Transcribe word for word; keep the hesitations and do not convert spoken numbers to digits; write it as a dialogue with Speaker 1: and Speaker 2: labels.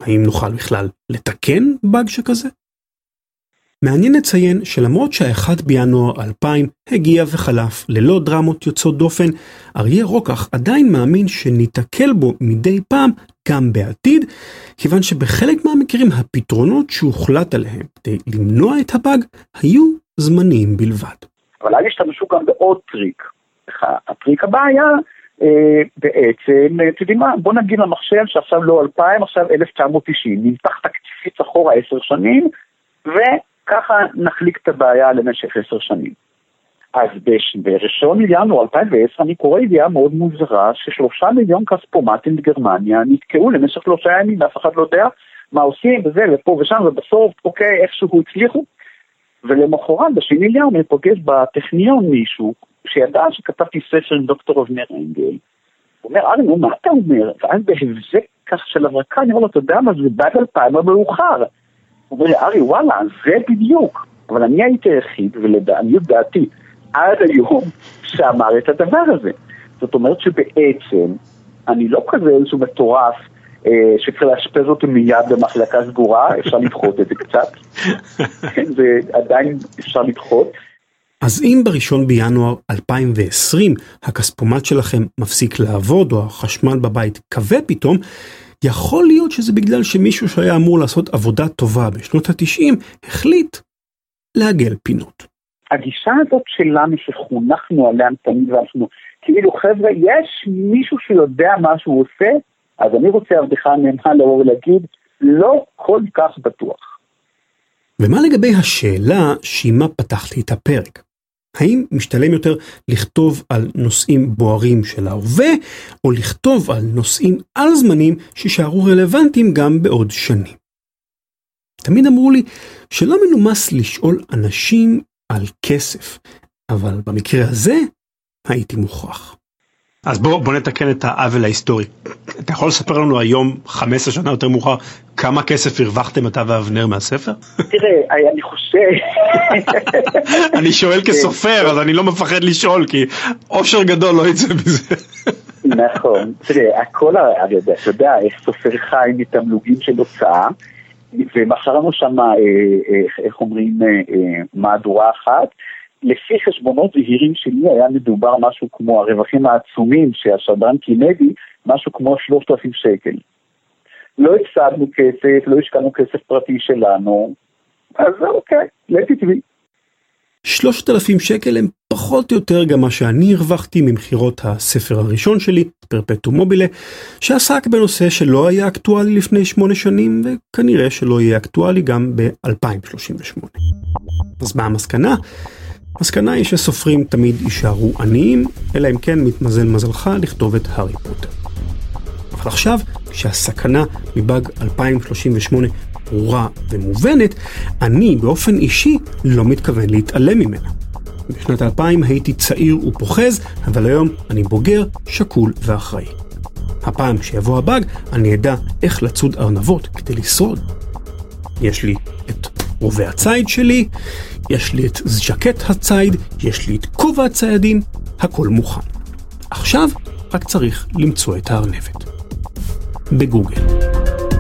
Speaker 1: האם נוכל בכלל לתקן באג שכזה? מעניין לציין שלמרות שה-אחד בינואר אלפיים הגיע וחלף ללא דרמות יוצאות דופן, אריה רוקח עדיין מאמין שניתקל בו מדי פעם גם בעתיד, כיוון שבחלק מהמקרים הפתרונות שהוחלט עליהם כדי למנוע את הבאג היו זמניים בלבד.
Speaker 2: אבל אז השתמשו גם בעוד טריק. הטריק הבא היה אה, בעצם, אתם יודעים מה, בוא נגיד למחשב שעכשיו לא אלפיים, עכשיו אלף תשע מאות תשעים, נמתח תקציבית אחורה עשר שנים, וככה נחליק את הבעיה למשך עשר שנים. אז בראשון לינואר אלפיים ועשר אני קורא ידיעה מאוד מוזרה ששלושה מיליון כספומטים בגרמניה נתקעו למשך שלושה ימים, ואף אחד לא יודע מה עושים וזה ופה ושם, ובסוף אוקיי איכשהו הצליחו. ולמחרת בשני לינואר אני פוגש בטכניון מישהו שידע שכתבתי ספר עם דוקטור אבנר אנגל. הוא אומר, ארי, מה אתה אומר? ואז בהבזק כך של הברקה אני אומר לו, אתה יודע מה, זה באג אלפיים המאוחר. הוא אומר לי, ארי, וואלה, זה בדיוק. אבל אני הייתי היחיד, ולדעתי יודעתי עד היום שאמר את הדבר הזה. זאת אומרת שבעצם אני לא כזה איזשהו מטורף אה, שצריך להשפז אותו מיד במחלקה סגורה, אפשר לדחות את זה קצת. זה עדיין אפשר לדחות.
Speaker 1: אז אם בראשון בינואר אלפיים ועשרים הכספומט שלכם מפסיק לעבוד או החשמל בבית כבה פתאום, יכול להיות שזה בגלל שמישהו שהיה אמור לעשות עבודה טובה בשנות ה-תשעים החליט לעגל פינות.
Speaker 2: הגישה הזאת שלנו שחונכנו עליה תמיד ואנחנו, כאילו חבר'ה, יש מישהו שיודע מה שהוא עושה, אז אני רוצה עבדך נאמן לבוא ולהגיד, לא כל כך בטוח.
Speaker 1: ומה לגבי השאלה שעימה פתחתי את הפרק? האם משתלם יותר לכתוב על נושאים בוערים של ההווה, או לכתוב על נושאים על זמנים שישארו רלוונטיים גם בעוד שנים? תמיד אמרו לי שלא מנומס לשאול אנשים על כסף, אבל במקרה הזה הייתי מוכרח. אז בוא, בוא נתקן את העוול ההיסטורי. אתה יכול לספר לנו היום, חמש עשרה שנה יותר מאוחר, כמה כסף הרווחתם אתה ואבנר מהספר?
Speaker 2: תראה, אני חושב...
Speaker 1: אני שואל כסופר, אז אני לא מפחד לשאול, כי אושר גדול לא יצא בזה.
Speaker 2: נכון. תראה, הכל, אתה יודע, סופר חי מתמלוגים של הוצאה, ומחרנו שם, איך אומרים, מהדורה אחת, לפי חשבונות זהירים שלי היה מדובר משהו כמו הרווחים העצומים שהשדרן קינדי, משהו כמו שלושת אלפים שקל. לא הפסדנו כסף, לא השקענו כסף פרטי שלנו, אז אוקיי, לטי טבעי.
Speaker 1: שלושת אלפים שקל הם פחות או יותר גם מה שאני הרווחתי ממחירות הספר הראשון שלי, פרפטום מובילה, שעסק בנושא שלא היה אקטואלי לפני שמונה שנים, וכנראה שלא יהיה אקטואלי גם ב-אלפיים שלושים ושמונה. אז מה המסקנה? המסקנה היא שסופרים תמיד יישארו עניים, אלא אם כן מתמזל מזלך לכתוב את הארי פוטר. אבל עכשיו, כשהסכנה מבאג אלפיים שלושים ושמונה ברורה ומובנת, אני באופן אישי לא מתכוון להתעלם ממנה. בשנת אלפיים הייתי צעיר ופוחז, אבל היום אני בוגר, שקול ואחראי. הפעם שיבוא הבאג, אני אדע איך לצוד ארנבות כדי לשרוד. יש לי את רובה הצייד שלי, יש לי את ז'קט הצייד, יש לי את כובע הציידים, הכל מוכן. עכשיו רק צריך למצוא את הארנבת. בגוגל.